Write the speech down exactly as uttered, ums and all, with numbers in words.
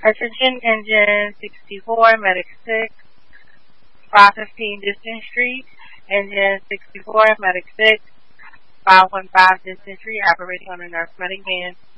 Attention engine sixty-four, medic six, five fifteen Distance Street. Engine sixty-four, medic six, five one five Distance Street, operating on a nurse medic van.